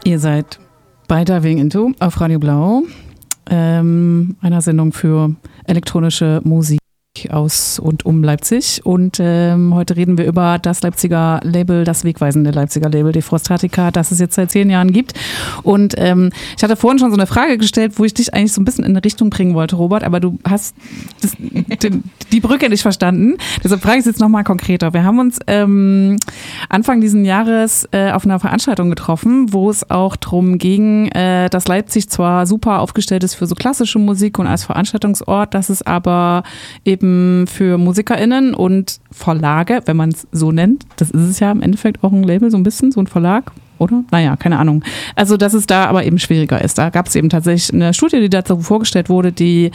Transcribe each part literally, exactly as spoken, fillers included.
Ihr seid bei Diving Into auf Radio Blau, ähm, einer Sendung für elektronische Musik aus und um Leipzig. Und ähm, heute reden wir über das Leipziger Label, das wegweisende Leipziger Label Defrostratica, das es jetzt seit zehn Jahren gibt. Und ähm, ich hatte vorhin schon so eine Frage gestellt, wo ich dich eigentlich so ein bisschen in eine Richtung bringen wollte, Robert, aber du hast das, den, die Brücke nicht verstanden. Deshalb frage ich es jetzt nochmal konkreter. Wir haben uns ähm, Anfang diesen Jahres äh, auf einer Veranstaltung getroffen, wo es auch darum ging, äh, dass Leipzig zwar super aufgestellt ist für so klassische Musik und als Veranstaltungsort, dass es aber eben für MusikerInnen und Verlage, wenn man es so nennt, das ist es ja im Endeffekt auch ein Label, so ein bisschen, so ein Verlag, oder? Naja, keine Ahnung. Also, dass es da aber eben schwieriger ist. Da gab es eben tatsächlich eine Studie, die dazu vorgestellt wurde, die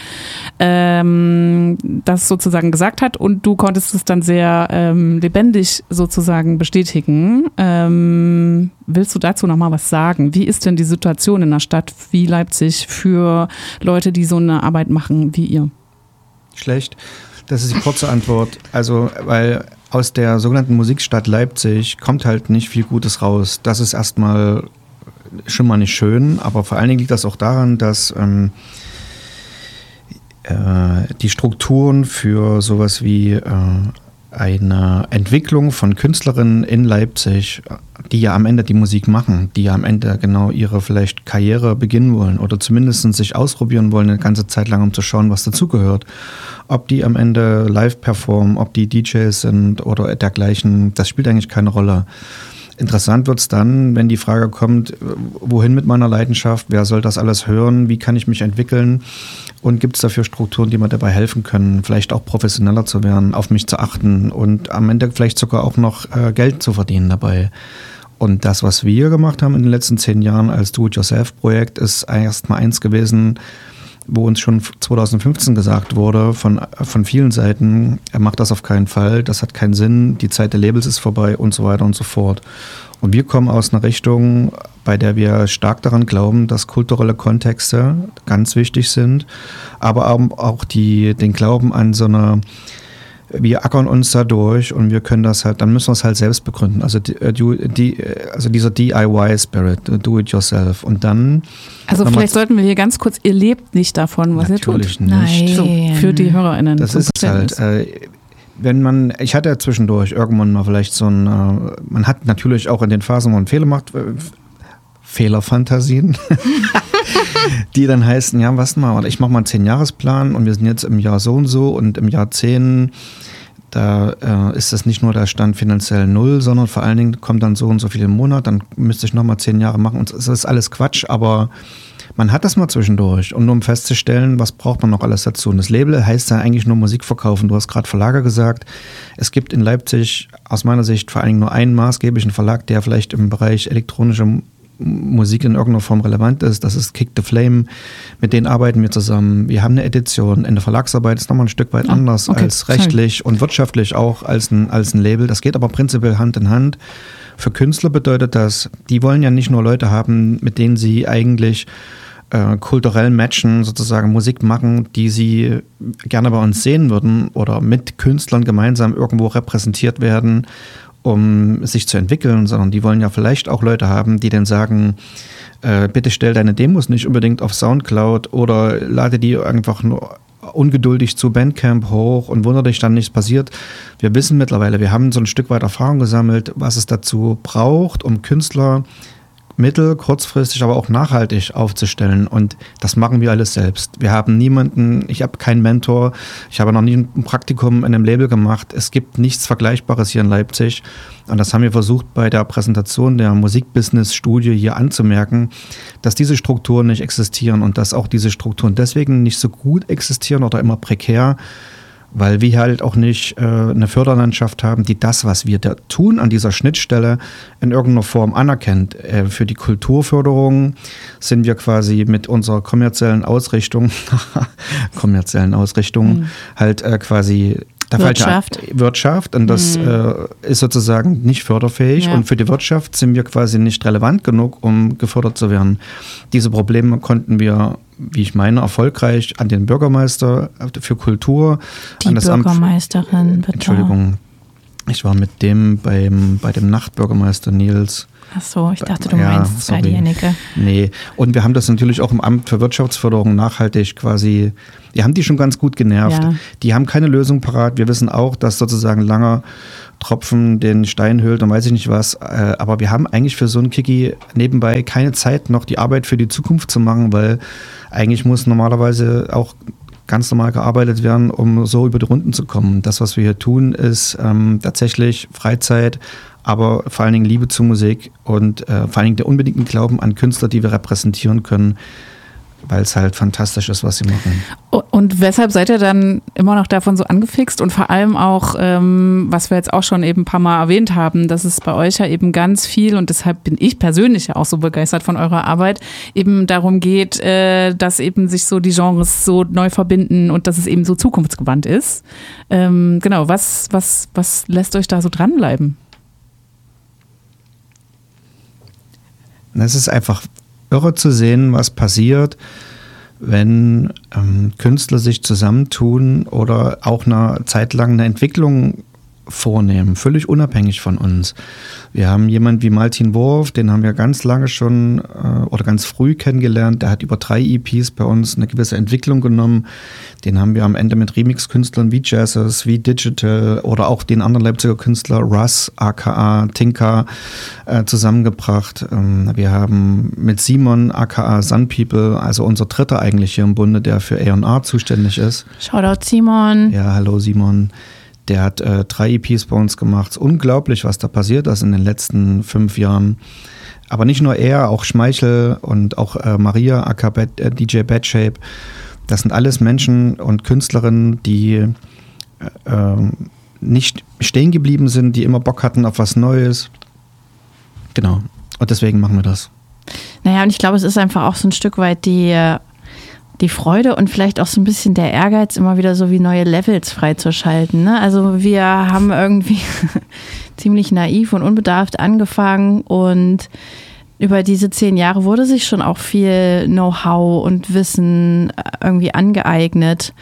ähm, das sozusagen gesagt hat und du konntest es dann sehr ähm, lebendig sozusagen bestätigen. Ähm, willst du dazu nochmal was sagen? Wie ist denn die Situation in einer Stadt wie Leipzig für Leute, die so eine Arbeit machen wie ihr? Schlecht. Das ist die kurze Antwort. Also, weil aus der sogenannten Musikstadt Leipzig kommt halt nicht viel Gutes raus. Das ist erstmal schon mal nicht schön, aber vor allen Dingen liegt das auch daran, dass ähm, äh, die Strukturen für sowas wie äh, eine Entwicklung von Künstlerinnen in Leipzig, die ja am Ende die Musik machen, die ja am Ende genau ihre vielleicht Karriere beginnen wollen oder zumindest sich ausprobieren wollen eine ganze Zeit lang, um zu schauen, was dazugehört. Ob die am Ende live performen, ob die D Js sind oder dergleichen, das spielt eigentlich keine Rolle. Interessant wird es dann, wenn die Frage kommt, wohin mit meiner Leidenschaft, wer soll das alles hören, wie kann ich mich entwickeln und gibt es dafür Strukturen, die mir dabei helfen können, vielleicht auch professioneller zu werden, auf mich zu achten und am Ende vielleicht sogar auch noch äh, Geld zu verdienen dabei. Und das, was wir gemacht haben in den letzten zehn Jahren als Do-it-yourself-Projekt, ist erst mal eins gewesen, wo uns schon zwanzig fünfzehn gesagt wurde von, von vielen Seiten, er macht das auf keinen Fall, das hat keinen Sinn, die Zeit der Labels ist vorbei und so weiter und so fort. Und wir kommen aus einer Richtung, bei der wir stark daran glauben, dass kulturelle Kontexte ganz wichtig sind, aber auch die, den Glauben an so eine, wir ackern uns da durch und wir können das halt, dann müssen wir es halt selbst begründen. Also, die, die, also dieser D I Y-Spirit, do it yourself. Und dann. Also, vielleicht sollten wir hier ganz kurz, ihr lebt nicht davon, was ihr tut. Natürlich nicht. So, für die HörerInnen. Das ist es halt. Äh, wenn man, ich hatte ja zwischendurch irgendwann mal vielleicht so ein, äh, man hat natürlich auch in den Phasen, wo man Fehler macht, äh, Fehlerfantasien. Die dann heißen, ja, was mal, ich mache mal einen zehn-Jahres-Plan und wir sind jetzt im Jahr so und so und im Jahr zehn, da äh, ist das nicht nur der Stand finanziell null, sondern vor allen Dingen kommt dann so und so viel im Monat, dann müsste ich nochmal zehn Jahre machen und das ist alles Quatsch, aber man hat das mal zwischendurch und nur um festzustellen, was braucht man noch alles dazu. Und das Label heißt ja eigentlich nur Musik verkaufen. Du hast gerade Verlage gesagt, es gibt in Leipzig aus meiner Sicht vor allen Dingen nur einen maßgeblichen Verlag, der vielleicht im Bereich elektronische Musik in irgendeiner Form relevant ist. Das ist Kick the Flame. Mit denen arbeiten wir zusammen. Wir haben eine Edition. In der Verlagsarbeit ist nochmal ein Stück weit anders okay. als rechtlich Sorry. und wirtschaftlich auch als ein, als ein Label. Das geht aber prinzipiell Hand in Hand. Für Künstler bedeutet das, die wollen ja nicht nur Leute haben, mit denen sie eigentlich äh, kulturell matchen, sozusagen Musik machen, die sie gerne bei uns sehen würden oder mit Künstlern gemeinsam irgendwo repräsentiert werden, um sich zu entwickeln, sondern die wollen ja vielleicht auch Leute haben, die dann sagen, äh, bitte stell deine Demos nicht unbedingt auf Soundcloud oder lade die einfach nur ungeduldig zu Bandcamp hoch und wundere dich dann, nichts passiert. Wir wissen mittlerweile, wir haben so ein Stück weit Erfahrung gesammelt, was es dazu braucht, um Künstler mittel-, kurzfristig, aber auch nachhaltig aufzustellen. Und das machen wir alles selbst. Wir haben niemanden, ich habe keinen Mentor, ich habe noch nie ein Praktikum in einem Label gemacht. Es gibt nichts Vergleichbares hier in Leipzig. Und das haben wir versucht, bei der Präsentation der Musikbusiness-Studie hier anzumerken, dass diese Strukturen nicht existieren und dass auch diese Strukturen deswegen nicht so gut existieren oder immer prekär, weil wir halt auch nicht äh, eine Förderlandschaft haben, die das, was wir da tun an dieser Schnittstelle in irgendeiner Form anerkennt. Äh, für die Kulturförderung sind wir quasi mit unserer kommerziellen Ausrichtung, kommerziellen Ausrichtung, mhm. halt äh, quasi der Wirtschaft. falsche Wirtschaft und das mhm. äh, ist sozusagen nicht förderfähig ja. und für die Wirtschaft sind wir quasi nicht relevant genug, um gefördert zu werden. Diese Probleme konnten wir, wie ich meine, erfolgreich an den Bürgermeister für Kultur, die an das Bürgermeisterin, Amt, bitte. Entschuldigung, Ich war mit dem beim, bei dem Nachtbürgermeister Nils. Ach so, ich dachte, du ja, meinst Sky Dienicke. Nee, und wir haben das natürlich auch im Amt für Wirtschaftsförderung nachhaltig quasi, die haben die schon ganz gut genervt. Ja. Die haben keine Lösung parat. Wir wissen auch, dass sozusagen langer Tropfen den Stein hüllt und weiß ich nicht was. Aber wir haben eigentlich für so einen Kiki nebenbei keine Zeit, noch die Arbeit für die Zukunft zu machen, weil eigentlich muss normalerweise auch ganz normal gearbeitet werden, um so über die Runden zu kommen. Das, was wir hier tun, ist ähm, tatsächlich Freizeit, aber vor allen Dingen Liebe zur Musik und äh, vor allen Dingen der unbedingten Glauben an Künstler, die wir repräsentieren können, weil es halt fantastisch ist, was sie machen. Und weshalb seid ihr dann immer noch davon so angefixt und vor allem auch, ähm, was wir jetzt auch schon eben ein paar Mal erwähnt haben, dass es bei euch ja eben ganz viel, und deshalb bin ich persönlich ja auch so begeistert von eurer Arbeit, eben darum geht, äh, dass eben sich so die Genres so neu verbinden und dass es eben so zukunftsgewandt ist. Ähm, genau, was, was, was lässt euch da so dranbleiben? Es ist einfach irre zu sehen, was passiert, wenn ähm, Künstler sich zusammentun oder auch eine Zeit lang eine Entwicklung vornehmen, völlig unabhängig von uns. Wir haben jemanden wie Martin Wurf, den haben wir ganz lange schon äh, oder ganz früh kennengelernt. Der hat über drei E Ps bei uns eine gewisse Entwicklung genommen. Den haben wir am Ende mit Remix-Künstlern wie Jazzes, wie Digital oder auch den anderen Leipziger Künstler Russ, aka Tinka, äh, zusammengebracht. Ähm, wir haben mit Simon, aka Sun People, also unser Dritter eigentlich hier im Bunde, der für A und R zuständig ist. Shoutout Simon. Ja, hallo Simon. Der hat äh, drei E Ps bei uns gemacht. Unglaublich, was da passiert ist in den letzten fünf Jahren. Aber nicht nur er, auch Schmeichel und auch äh, Maria, aka Bad, äh, D J Bad Shape. Das sind alles Menschen und Künstlerinnen, die äh, äh, nicht stehen geblieben sind, die immer Bock hatten auf was Neues. Genau. Und deswegen machen wir das. Naja, und ich glaube, es ist einfach auch so ein Stück weit die... die Freude und vielleicht auch so ein bisschen der Ehrgeiz, immer wieder so wie neue Levels freizuschalten. Ne? Also wir haben irgendwie ziemlich naiv und unbedarft angefangen und über diese zehn Jahre wurde sich schon auch viel Know-how und Wissen irgendwie angeeignet.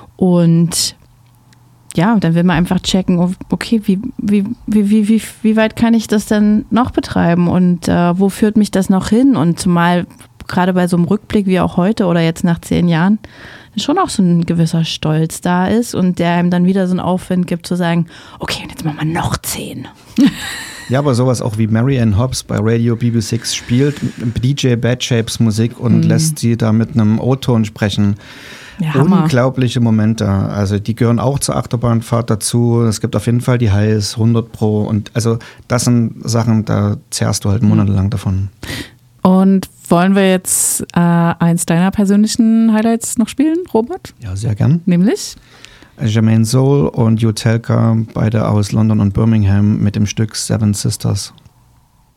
Und ja, dann will man einfach checken, okay, wie, wie, wie, wie, wie, wie weit kann ich das denn noch betreiben und äh, wo führt mich das noch hin? Und zumal gerade bei so einem Rückblick wie auch heute oder jetzt nach zehn Jahren schon auch so ein gewisser Stolz da ist und der einem dann wieder so einen Aufwind gibt zu sagen, okay, und jetzt machen wir noch zehn. Ja, aber sowas auch wie Marianne Hobbs bei Radio B B sechs spielt D J Bad Shapes Musik und mhm. lässt sie da mit einem O-Ton sprechen. Ja, unglaubliche Momente. Also die gehören auch zur Achterbahnfahrt dazu. Es gibt auf jeden Fall die Highs, hundert Pro. Und also das sind Sachen, da zehrst du halt monatelang davon. Und wollen wir jetzt äh, eins deiner persönlichen Highlights noch spielen, Robert? Ja, sehr gern. Nämlich? Jermaine Soul und Jutelka, beide aus London und Birmingham, mit dem Stück Seven Sisters.